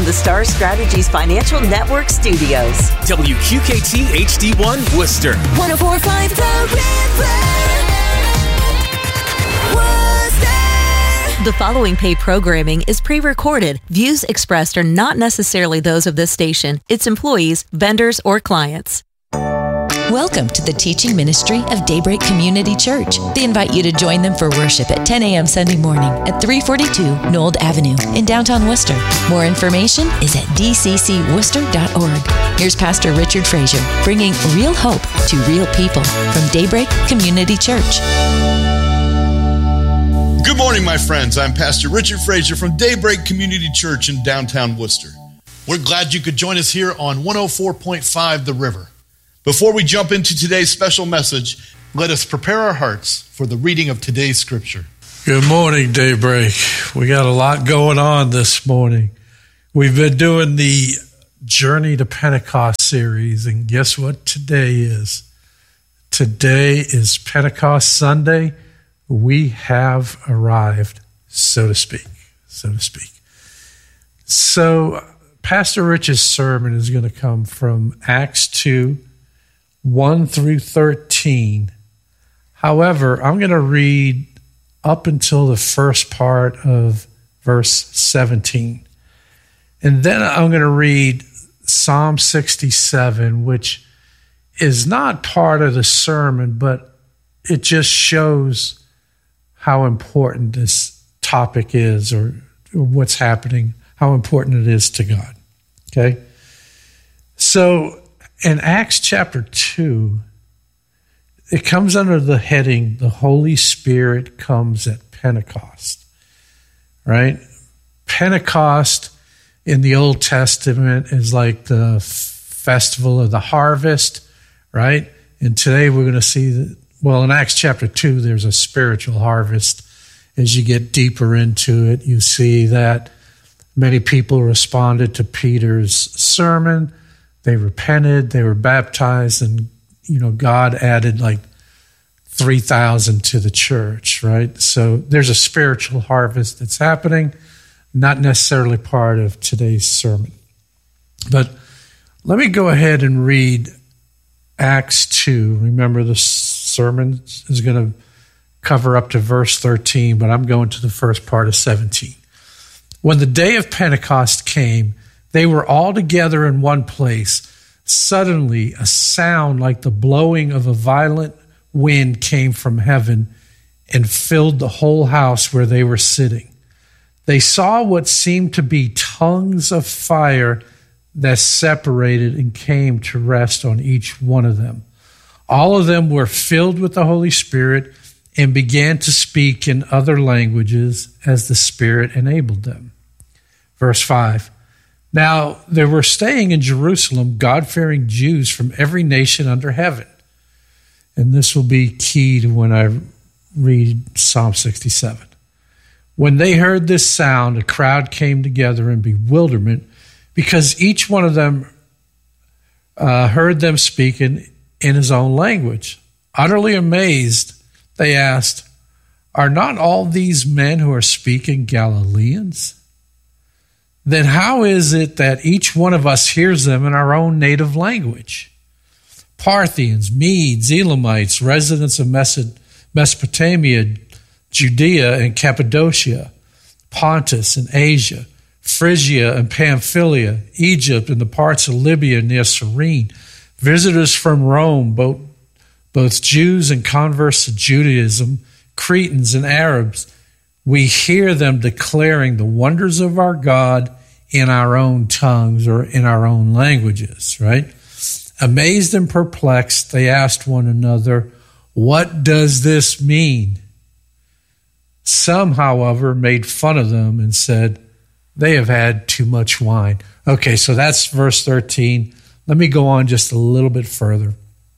from the Star Strategies Financial Network studios. WQKT HD1 Worcester. 104.5 The River. Worcester. The following paid programming is pre-recorded. Views expressed are not necessarily those of this station, its employees, vendors, or clients. Welcome to the teaching ministry of Daybreak Community Church. They invite you to join them for worship at 10 a.m. Sunday morning at 342 Nold Avenue in downtown Worcester. More information is at dccworcester.org. Here's Pastor Richard Frazier, bringing real hope to real people from Daybreak Community Church. Good morning, my friends. I'm Pastor Richard Frazier from Daybreak Community Church in downtown Worcester. We're glad you could join us here on 104.5 The River. Before we jump into today's special message, let us prepare our hearts for the reading of today's scripture. Good morning, Daybreak. We got a lot going on this morning. We've been doing the Journey to Pentecost series, and guess what today is? Today is Pentecost Sunday. We have arrived, so to speak. So Pastor Rich's sermon is going to come from Acts 2, 1 through 13. However, I'm going to read up until the first part of verse 17. And then I'm going to read Psalm 67, which is not part of the sermon, but it just shows how important this topic is, or what's happening, how important it is to God. Okay? So in Acts chapter 2, it comes under the heading, the Holy Spirit comes at Pentecost, right? Pentecost in the Old Testament is like the festival of the harvest, right? And today we're going to see that, well, in Acts chapter 2, there's a spiritual harvest. As you get deeper into it, you see that many people responded to Peter's sermon. They repented, they were baptized, and, God added like 3,000 to the church, right? So there's a spiritual harvest that's happening, not necessarily part of today's sermon. But let me go ahead and read Acts 2. Remember, the sermon is going to cover up to verse 13, but I'm going to the first part of 17. When the day of Pentecost came, they were all together in one place. Suddenly, a sound like the blowing of a violent wind came from heaven and filled the whole house where they were sitting. They saw what seemed to be tongues of fire that separated and came to rest on each one of them. All of them were filled with the Holy Spirit and began to speak in other languages as the Spirit enabled them. Verse 5. Now, there were staying in Jerusalem God-fearing Jews from every nation under heaven. And this will be key to when I read Psalm 67. When they heard this sound, a crowd came together in bewilderment because each one of them heard them speaking in his own language. Utterly amazed, they asked, "Are not all these men who are speaking Galileans? Then how is it that each one of us hears them in our own native language? Parthians, Medes, Elamites, residents of Mesopotamia, Judea and Cappadocia, Pontus and Asia, Phrygia and Pamphylia, Egypt and the parts of Libya near Cyrene, visitors from Rome, both Jews and converts to Judaism, Cretans and Arabs, we hear them declaring the wonders of our God in our own tongues," or in our own languages, right? Amazed and perplexed, they asked one another, "What does this mean?" Some, however, made fun of them and said, "They have had too much wine." Okay, so that's verse 13. Let me go on just a little bit further.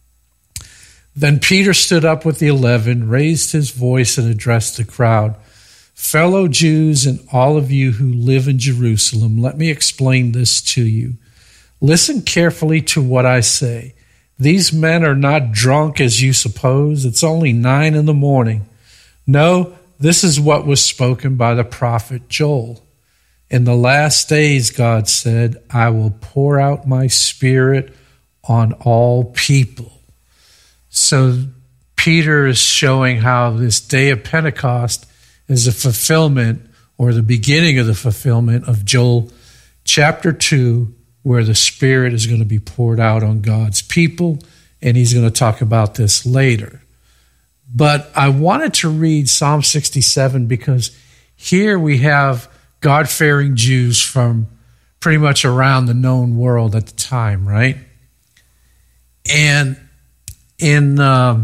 Then Peter stood up with the 11, raised his voice, and addressed the crowd. "Fellow Jews and all of you who live in Jerusalem, let me explain this to you. Listen carefully to what I say. These men are not drunk as you suppose. It's only 9 a.m. No, this is what was spoken by the prophet Joel. In the last days, God said, I will pour out my Spirit on all people. So Peter is showing how this day of Pentecost is a fulfillment, or the beginning of the fulfillment of Joel chapter 2, where the Spirit is going to be poured out on God's people, and he's going to talk about this later. But I wanted to read Psalm 67 because here we have God-fearing Jews from pretty much around the known world at the time, right? And in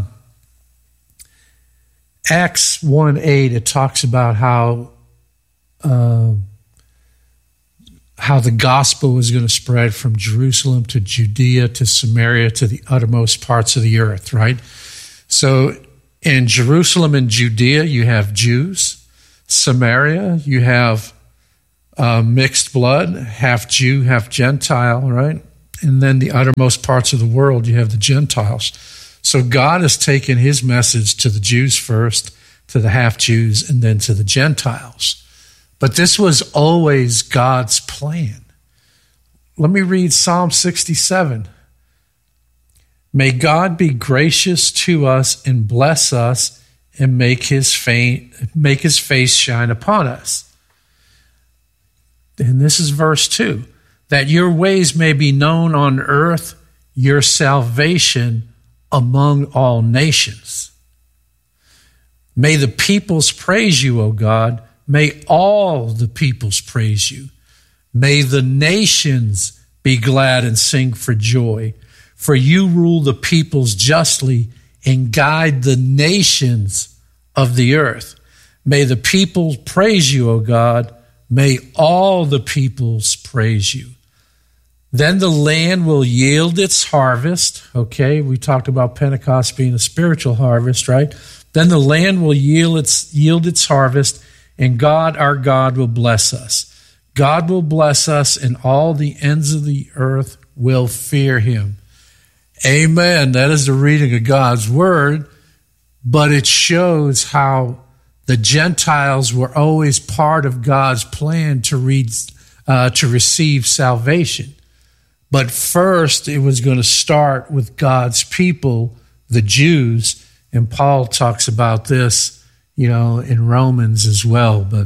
Acts 1:8, it talks about how the gospel was going to spread from Jerusalem to Judea to Samaria to the uttermost parts of the earth, right? So in Jerusalem and Judea, you have Jews. Samaria, you have mixed blood, half Jew, half Gentile, right? And then the uttermost parts of the world, you have the Gentiles. So God has taken his message to the Jews first, to the half-Jews, and then to the Gentiles. But this was always God's plan. Let me read Psalm 67. May God be gracious to us and bless us and make his face shine upon us. And this is verse 2. That your ways may be known on earth, your salvation among all nations. May the peoples praise you, O God. May all the peoples praise you. May the nations be glad and sing for joy. For you rule the peoples justly and guide the nations of the earth. May the people praise you, O God. May all the peoples praise you. Then the land will yield its harvest. Okay, we talked about Pentecost being a spiritual harvest, right? Then the land will yield its harvest, and God, our God, will bless us. God will bless us, and all the ends of the earth will fear him. Amen. That is the reading of God's word, but it shows how the Gentiles were always part of God's plan to receive salvation. But first, it was going to start with God's people, the Jews, and Paul talks about this, in Romans as well. But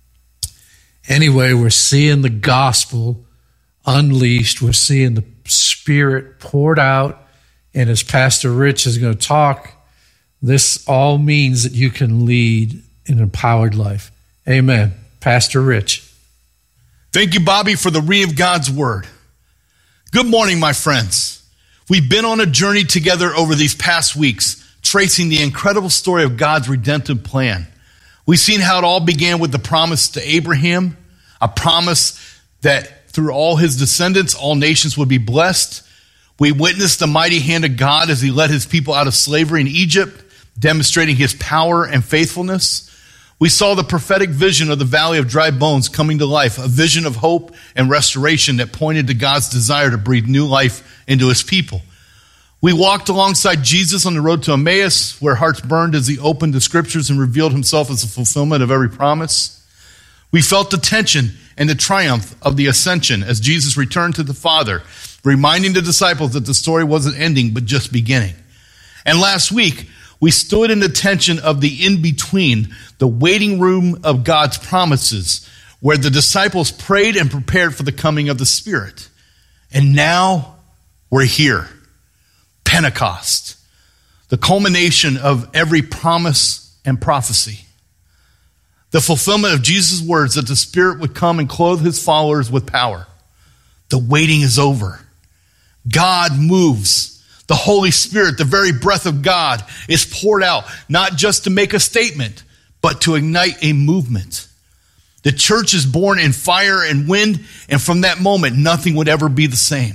anyway, we're seeing the gospel unleashed. We're seeing the Spirit poured out. And as Pastor Rich is going to talk, this all means that you can lead an empowered life. Amen. Pastor Rich. Thank you, Bobby, for the reading of God's word. Good morning, my friends. We've been on a journey together over these past weeks, tracing the incredible story of God's redemptive plan. We've seen how it all began with the promise to Abraham, a promise that through all his descendants, all nations would be blessed. We witnessed the mighty hand of God as he led his people out of slavery in Egypt, demonstrating his power and faithfulness. We saw the prophetic vision of the valley of dry bones coming to life, a vision of hope and restoration that pointed to God's desire to breathe new life into his people. We walked alongside Jesus on the road to Emmaus, where hearts burned as he opened the scriptures and revealed himself as the fulfillment of every promise. We felt the tension and the triumph of the ascension as Jesus returned to the Father, reminding the disciples that the story wasn't ending, but just beginning. And last week, we stood in the tension of the in-between, the waiting room of God's promises, where the disciples prayed and prepared for the coming of the Spirit. And now we're here. Pentecost, the culmination of every promise and prophecy. The fulfillment of Jesus' words that the Spirit would come and clothe his followers with power. The waiting is over. God moves. The Holy Spirit, the very breath of God, is poured out, not just to make a statement, but to ignite a movement. The church is born in fire and wind, and from that moment, nothing would ever be the same.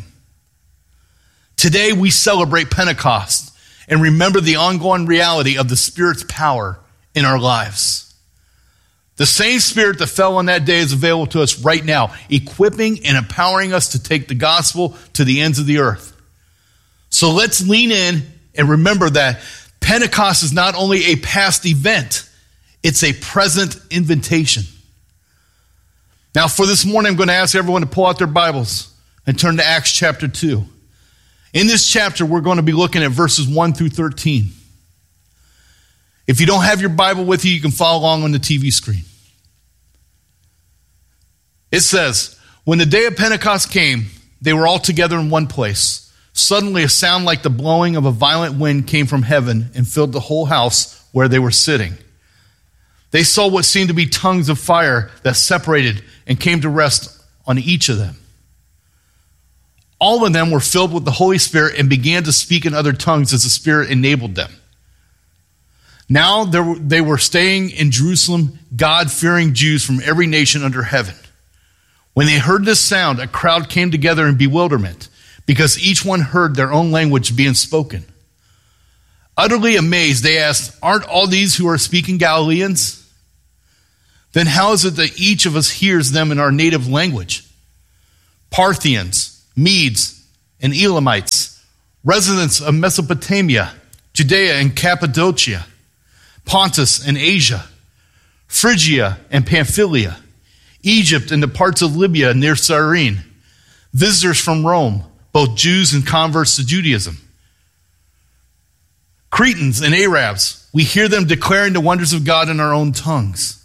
Today, we celebrate Pentecost and remember the ongoing reality of the Spirit's power in our lives. The same Spirit that fell on that day is available to us right now, equipping and empowering us to take the gospel to the ends of the earth. So let's lean in and remember that Pentecost is not only a past event, it's a present invitation. Now, for this morning, I'm going to ask everyone to pull out their Bibles and turn to Acts chapter 2. In this chapter, we're going to be looking at verses 1 through 13. If you don't have your Bible with you, you can follow along on the TV screen. It says, when the day of Pentecost came, they were all together in one place. Suddenly, a sound like the blowing of a violent wind came from heaven and filled the whole house where they were sitting. They saw what seemed to be tongues of fire that separated and came to rest on each of them. All of them were filled with the Holy Spirit and began to speak in other tongues as the Spirit enabled them. Now they were staying in Jerusalem, God-fearing Jews from every nation under heaven. When they heard this sound, a crowd came together in bewilderment, because each one heard their own language being spoken. Utterly amazed, they asked, "Aren't all these who are speaking Galileans? Then how is it that each of us hears them in our native language? Parthians, Medes, and Elamites, residents of Mesopotamia, Judea and Cappadocia, Pontus and Asia, Phrygia and Pamphylia, Egypt and the parts of Libya near Cyrene, visitors from Rome, both Jews and converts to Judaism, Cretans and Arabs, we hear them declaring the wonders of God in our own tongues."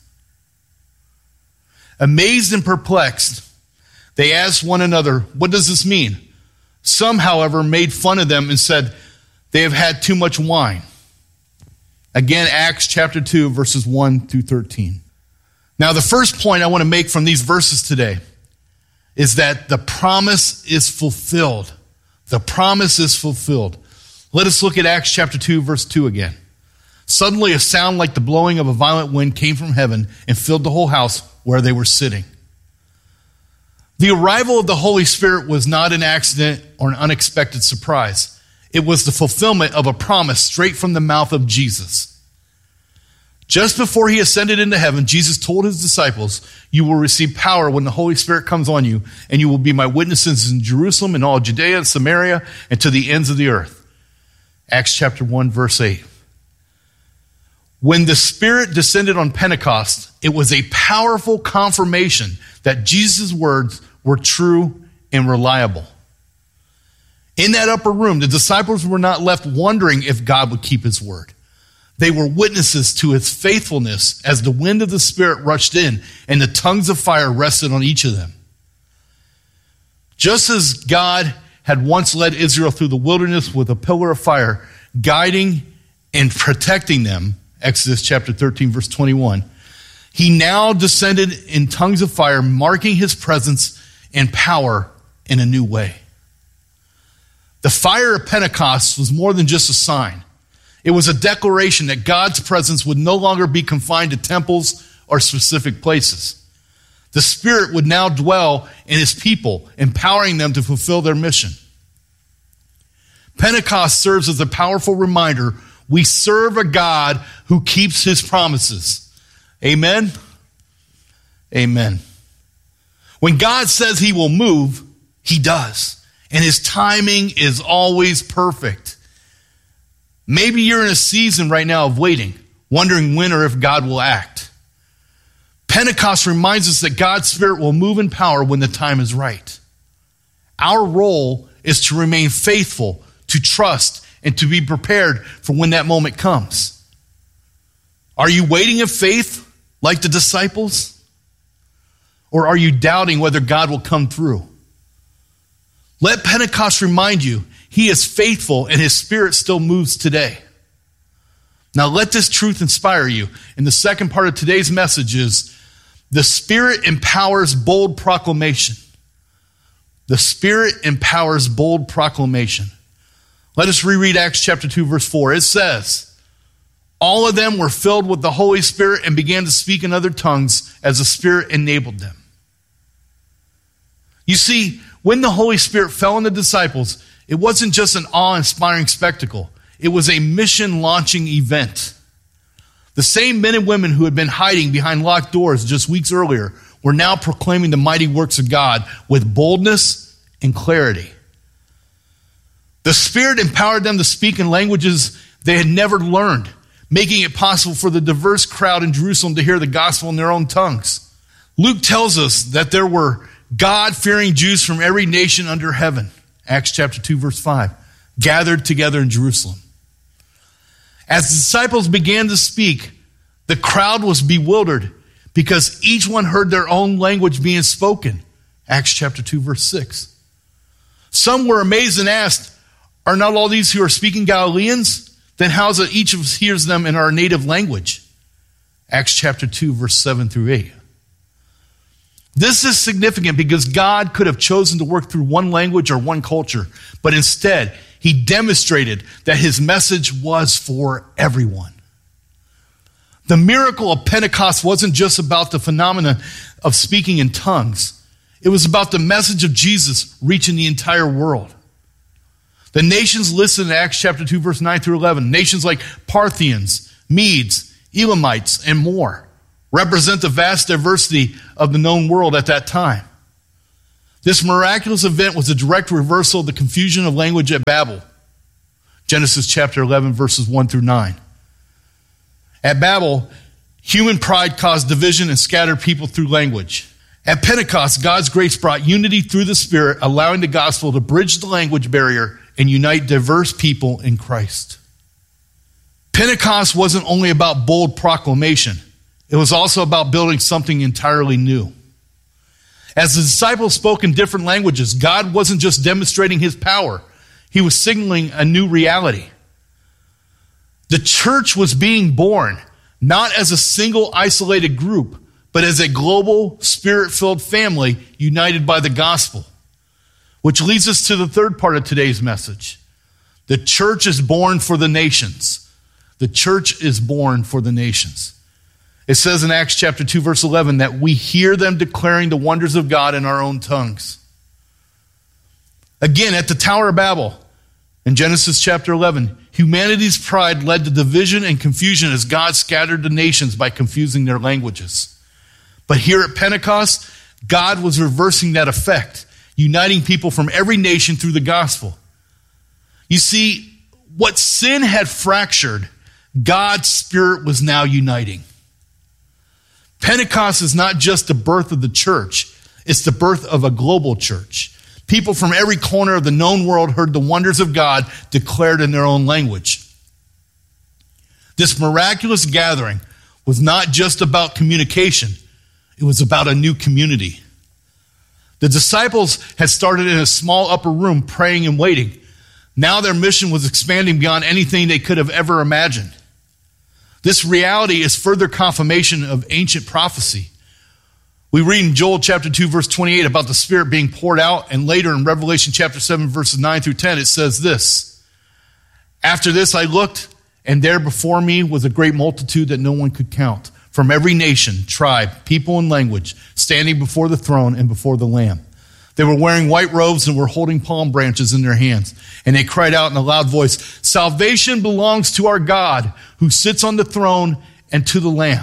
Amazed and perplexed, they asked one another, "What does this mean?" Some, however, made fun of them and said, "They have had too much wine." Again, Acts chapter 2, verses 1 through 13. Now, the first point I want to make from these verses today is that the promise is fulfilled. The promise is fulfilled. Let us look at Acts chapter 2, verse 2 again. Suddenly, a sound like the blowing of a violent wind came from heaven and filled the whole house where they were sitting. The arrival of the Holy Spirit was not an accident or an unexpected surprise. It was the fulfillment of a promise straight from the mouth of Jesus. Just before he ascended into heaven, Jesus told his disciples, "You will receive power when the Holy Spirit comes on you, and you will be my witnesses in Jerusalem and all Judea and Samaria and to the ends of the earth." Acts chapter 1, verse 8. When the Spirit descended on Pentecost, it was a powerful confirmation that Jesus' words were true and reliable. In that upper room, the disciples were not left wondering if God would keep his word. They were witnesses to his faithfulness as the wind of the Spirit rushed in and the tongues of fire rested on each of them. Just as God had once led Israel through the wilderness with a pillar of fire, guiding and protecting them, Exodus chapter 13, verse 21, he now descended in tongues of fire, marking his presence and power in a new way. The fire of Pentecost was more than just a sign. It was a declaration that God's presence would no longer be confined to temples or specific places. The Spirit would now dwell in his people, empowering them to fulfill their mission. Pentecost serves as a powerful reminder we serve a God who keeps his promises. Amen? Amen. When God says he will move, he does. And his timing is always perfect. Maybe you're in a season right now of waiting, wondering when or if God will act. Pentecost reminds us that God's Spirit will move in power when the time is right. Our role is to remain faithful, to trust, and to be prepared for when that moment comes. Are you waiting in faith like the disciples? Or are you doubting whether God will come through? Let Pentecost remind you he is faithful and his Spirit still moves today. Now let this truth inspire you. And the second part of today's message is the Spirit empowers bold proclamation. The Spirit empowers bold proclamation. Let us reread Acts chapter 2, verse 4. It says, "All of them were filled with the Holy Spirit and began to speak in other tongues as the Spirit enabled them." You see, when the Holy Spirit fell on the disciples, it wasn't just an awe-inspiring spectacle. It was a mission-launching event. The same men and women who had been hiding behind locked doors just weeks earlier were now proclaiming the mighty works of God with boldness and clarity. The Spirit empowered them to speak in languages they had never learned, making it possible for the diverse crowd in Jerusalem to hear the gospel in their own tongues. Luke tells us that there were God-fearing Jews from every nation under heaven, Acts chapter 2, verse 5, gathered together in Jerusalem. As the disciples began to speak, the crowd was bewildered because each one heard their own language being spoken, Acts chapter 2, verse 6. Some were amazed and asked, are not all these who are speaking Galileans? Then how is it each of us hears them in our native language? Acts chapter 2, verse 7 through 8. This is significant because God could have chosen to work through one language or one culture, but instead, he demonstrated that his message was for everyone. The miracle of Pentecost wasn't just about the phenomenon of speaking in tongues. It was about the message of Jesus reaching the entire world. The nations listed in Acts chapter 2, verse 9 through 11, nations like Parthians, Medes, Elamites, and more, represent the vast diversity of the known world at that time. This miraculous event was a direct reversal of the confusion of language at Babel. Genesis chapter 11, verses 1 through 9. At Babel, human pride caused division and scattered people through language. At Pentecost, God's grace brought unity through the Spirit, allowing the gospel to bridge the language barrier and unite diverse people in Christ. Pentecost wasn't only about bold proclamation. It was also about building something entirely new. As the disciples spoke in different languages, God wasn't just demonstrating his power. He was signaling a new reality. The church was being born, not as a single isolated group, but as a global, spirit-filled family united by the gospel. Which leads us to the third part of today's message. The church is born for the nations. The church is born for the nations. It says in Acts chapter 2, verse 11, that we hear them declaring the wonders of God in our own tongues. Again, at the Tower of Babel, in Genesis chapter 11, humanity's pride led to division and confusion as God scattered the nations by confusing their languages. But here at Pentecost, God was reversing that effect, uniting people from every nation through the gospel. You see, what sin had fractured, God's Spirit was now uniting. Pentecost is not just the birth of the church, it's the birth of a global church. People from every corner of the known world heard the wonders of God declared in their own language. This miraculous gathering was not just about communication, it was about a new community. The disciples had started in a small upper room praying and waiting. Now their mission was expanding beyond anything they could have ever imagined. This reality is further confirmation of ancient prophecy. We read in Joel chapter 2, verse 28 about the Spirit being poured out, and later in Revelation chapter 7, verses 9 through 10, it says this: After this I looked, and there before me was a great multitude that no one could count, from every nation, tribe, people, and language, standing before the throne and before the Lamb. They were wearing white robes and were holding palm branches in their hands. And they cried out in a loud voice, "Salvation belongs to our God who sits on the throne and to the Lamb."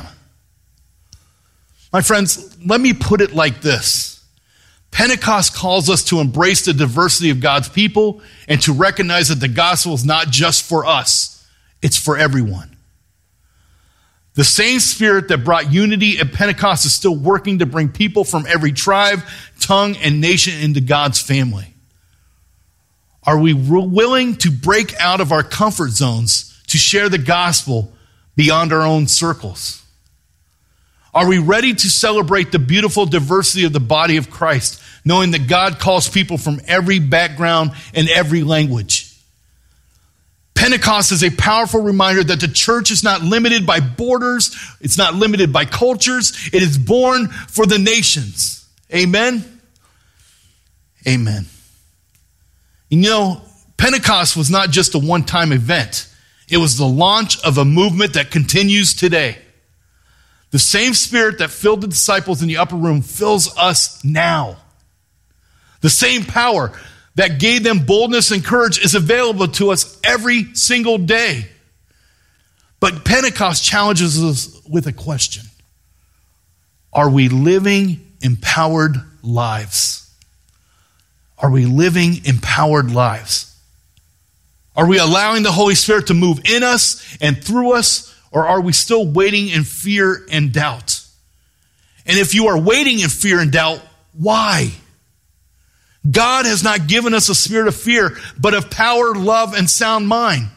My friends, let me put it like this. Pentecost calls us to embrace the diversity of God's people and to recognize that the gospel is not just for us, it's for everyone. The same Spirit that brought unity at Pentecost is still working to bring people from every tribe, tongue, and nation into God's family. Are we willing to break out of our comfort zones to share the gospel beyond our own circles? Are we ready to celebrate the beautiful diversity of the body of Christ, knowing that God calls people from every background and every language? Pentecost is a powerful reminder that the church is not limited by borders. It's not limited by cultures. It is born for the nations. Amen? Amen. You know, Pentecost was not just a one-time event. It was the launch of a movement that continues today. The same Spirit that filled the disciples in the upper room fills us now. The same power that gave them boldness and courage is available to us every single day. But Pentecost challenges us with a question. Are we living empowered lives? Are we living empowered lives? Are we allowing the Holy Spirit to move in us and through us, or are we still waiting in fear and doubt? And if you are waiting in fear and doubt, why? God has not given us a spirit of fear, but of power, love, and sound mind.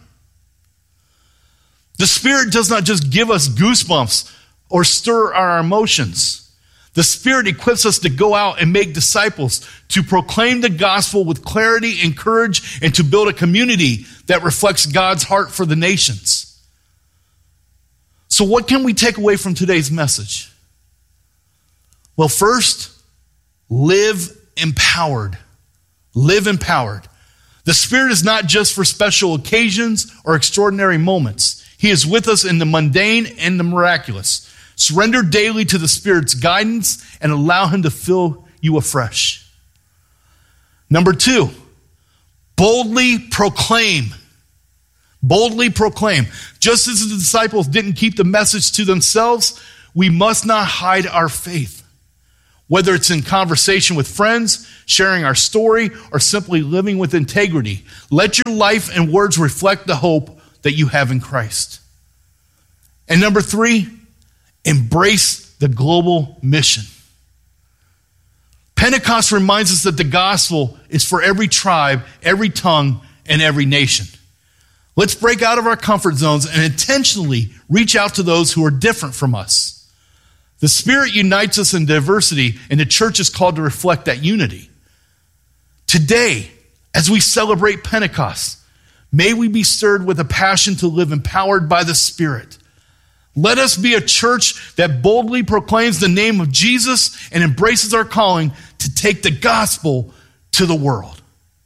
The Spirit does not just give us goosebumps or stir our emotions. The Spirit equips us to go out and make disciples, to proclaim the gospel with clarity and courage, and to build a community that reflects God's heart for the nations. So what can we take away from today's message? Well, first, live empowered. Live empowered. The Spirit is not just for special occasions or extraordinary moments. He is with us in the mundane and the miraculous. Surrender daily to the Spirit's guidance and allow Him to fill you afresh. Number 2, boldly proclaim. Boldly proclaim. Just as the disciples didn't keep the message to themselves, we must not hide our faith. Whether it's in conversation with friends, sharing our story, or simply living with integrity, let your life and words reflect the hope that you have in Christ. And number 3, embrace the global mission. Pentecost reminds us that the gospel is for every tribe, every tongue, and every nation. Let's break out of our comfort zones and intentionally reach out to those who are different from us. The Spirit unites us in diversity, and the church is called to reflect that unity. Today, as we celebrate Pentecost, may we be stirred with a passion to live empowered by the Spirit. Let us be a church that boldly proclaims the name of Jesus and embraces our calling to take the gospel to the world.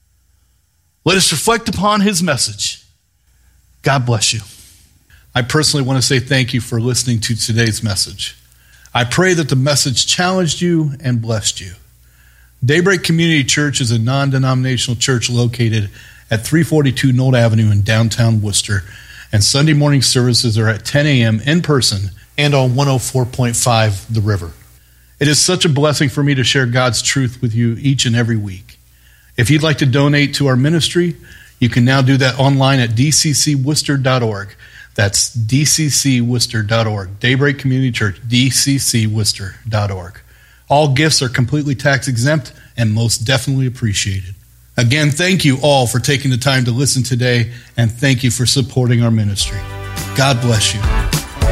Let us reflect upon His message. God bless you. I personally want to say thank you for listening to today's message. I pray that the message challenged you and blessed you. Daybreak Community Church is a non-denominational church located at 342 Nold Avenue in downtown Worcester, and Sunday morning services are at 10 a.m. in person and on 104.5 The River. It is such a blessing for me to share God's truth with you each and every week. If you'd like to donate to our ministry, you can now do that online at dccworcester.org. That's dccworcester.org. Daybreak Community Church, dccworcester.org. All gifts are completely tax exempt and most definitely appreciated. Again, thank you all for taking the time to listen today, and thank you for supporting our ministry. God bless you.